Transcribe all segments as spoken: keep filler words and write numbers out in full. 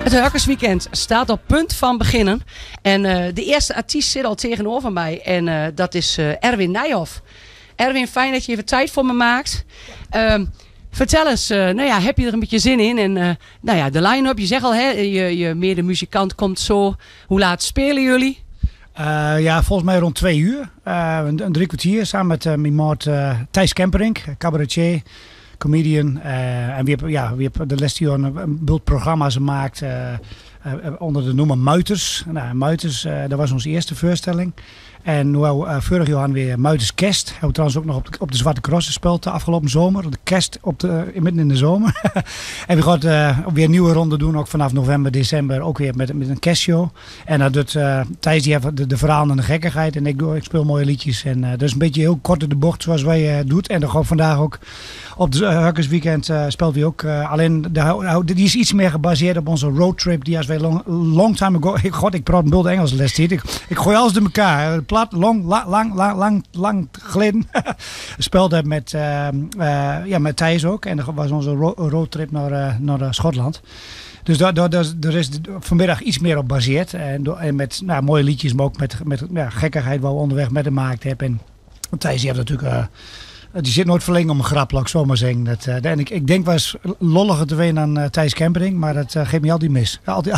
Het Hurkersweekend staat op punt van beginnen. En uh, de eerste artiest zit al tegenover mij. En uh, dat is uh, Erwin Nijhoff. Erwin, fijn dat je even tijd voor me maakt. Uh, vertel eens, uh, nou ja, heb je er een beetje zin in? En uh, nou ja, de line-up, je zegt al, hè, je, je medemuzikant komt zo. Hoe laat spelen jullie? Uh, ja, volgens mij rond twee uur. Uh, een, een drie kwartier samen met uh, mijn maat uh, Thijs Kemperink, cabaretier, comedian. Uh, en wie heeft, ja, wie heeft de les die een, een bult programma's gemaakt uh, uh, onder de noemer Muiters. Nou, Muiters, uh, dat was onze eerste voorstelling. En nu uh, vorig jaar weer Muiters Kerst. Hebben we trouwens ook nog op de, op de Zwarte Cross gespeeld de afgelopen zomer. De kerst op de, midden in de zomer. En we gaan uh, weer een nieuwe ronde doen. Ook vanaf november, december. Ook weer met, met een kerstshow. En dat doet uh, Thijs die heeft de, de verhalen en de gekkigheid. En ik, doe, ik speel mooie liedjes. En uh, dat is een beetje heel kort in de bocht zoals wij uh, doet. En dan gewoon vandaag ook op het uh, Hurkersweekend uh, speelt hij ook. Uh, alleen de, die is iets meer gebaseerd op onze roadtrip. Die als wij long, long time ago. Ik, God, ik praat een bulde Engels les. Ik, ik gooi alles door elkaar. Plat, long, lang, lang, lang, lang, lang geleden. Speelde met, uh, uh, ja, met Thijs ook. En dat was onze ro- roadtrip naar, uh, naar uh, Schotland. Dus daar, daar, daar, daar is vanmiddag iets meer op gebaseerd. En, en met nou, mooie liedjes, maar ook met, met ja, gekkigheid waar we onderweg met hem gemaakt hebben. En Thijs die heeft natuurlijk... Uh, die zit nooit verlengd om een grap, laat ik zo maar zeggen. Dat, uh, en ik, ik denk wel eens lolliger te weten dan uh, Thijs Kempering, maar dat uh, geeft me altijd mis. Altijd.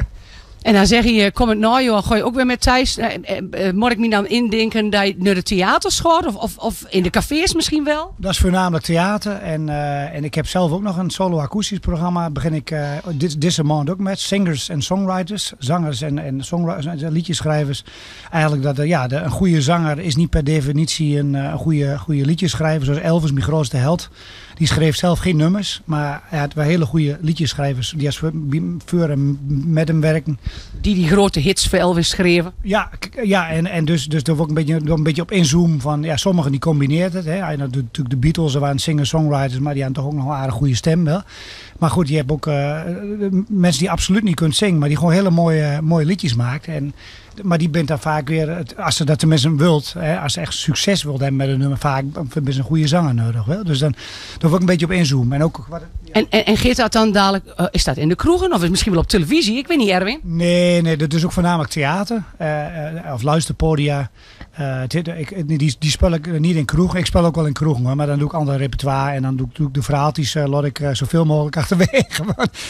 En dan zeg je, kom het nou joh, gooi je ook weer met Thijs. Uh, uh, uh, moet ik me dan indenken dat je naar de theaters gaat? Of, of, of in de cafés misschien wel? Dat is voornamelijk theater. En, uh, en ik heb zelf ook nog een solo akoestisch programma. Begin ik uh, dit, deze maand ook met. Singers en songwriters. Zangers en, en songwriters, liedjeschrijvers. Eigenlijk dat uh, ja, de, een goede zanger is niet per definitie een, uh, een goede, goede liedjeschrijver. Zoals Elvis, mijn grootste held. Die schreef zelf geen nummers, maar hij had wel hele goede liedjeschrijvers die als voor hem met hem werken. Die die grote hits voor Elvis schreven. Ja, ja en, en dus, dus daar word ik een beetje, een beetje op inzoomen van, ja, sommigen die combineert het. Hè. Hij had natuurlijk de Beatles, dat waren singer-songwriters, maar die hadden toch ook nog een aardig goede stem wel. Maar goed, je hebt ook uh, mensen die absoluut niet kunnen zingen, maar die gewoon hele mooie, mooie liedjes maakt. En, maar die bent dan vaak weer, als ze dat tenminste wilt, hè, als ze echt succes wilt hebben met een nummer, vaak is een goede zanger nodig. Wel. Dus dan, dan word ik een beetje op inzoomen. En, ook, wat, ja. en, en, en geeft dat dan dadelijk, uh, is dat in de kroegen of is het misschien wel op televisie? Ik weet niet, Erwin. Nee, nee, dat is ook voornamelijk theater uh, uh, of luisterpodia. Uh, ik, die, die speel ik niet in kroegen. Ik speel ook wel in kroegen, hoor, maar dan doe ik ander repertoire en dan doe ik, doe ik de verhaaltjes, uh, laat ik uh, zoveel mogelijk achterwege.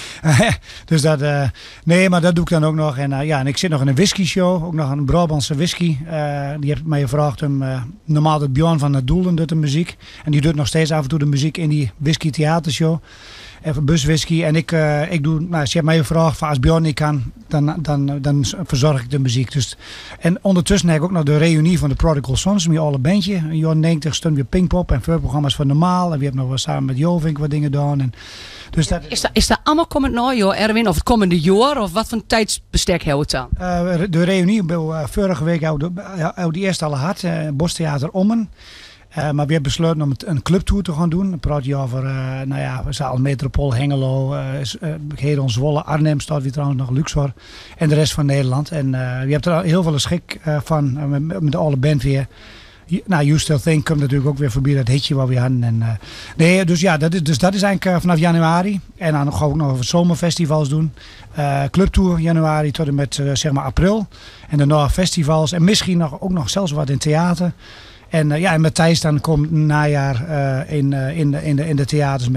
Dus dat, uh, nee, maar dat doe ik dan ook nog. En, uh, ja, en ik zit nog in een whisky show, ook nog een Brabantse whisky. Uh, die heeft mij gevraagd om, uh, normaal doet Bjorn van het Doelen doet de muziek. En die doet nog steeds af en toe de muziek in die whisky theatershow. Even buswhisky. En ik, uh, ik doe, nou, ze heeft mij gevraagd van als Bjorn niet kan, dan, dan, dan verzorg ik de muziek. Dus, en ondertussen heb ik ook nog de reunie van de Prodigal Sons, mijn oude bandje. In de jaren negentig stond weer Pinkpop en voorprogramma's van Normaal. En we hebben nog wel samen met Jovink wat dingen gedaan. En, dus dat, is, dat, is dat allemaal komend nou, joh, Erwin? Of het komende jaar? Of wat voor een tijdsbestek houdt het dan? Uh, de reunie, uh, vorige week hadden we die eerst al gehad, uh, Bostheater Ommen. Uh, maar we hebben besloten om een clubtour te gaan doen. Dan praat je over, uh, nou ja, we zaten Metropool, Hengelo, uh, uh, Hedon, Zwolle, Arnhem staat weer trouwens nog Luxor. En de rest van Nederland. En uh, je hebt er heel veel schik uh, van, uh, met, met de alle band weer. Nou, You Still Think komt natuurlijk ook weer voorbij, dat hitje wat we hadden. En, uh, nee, dus ja, dat is, dus dat is eigenlijk uh, vanaf januari. En dan gaan we ook nog zomerfestivals doen. Uh, clubtour januari tot en met uh, zeg maar april. En daarna festivals. En misschien nog, ook nog zelfs wat in theater. En, uh, ja, en met Thijs dan komt najaar uh, in, uh, in, de, in, de, in de theaters.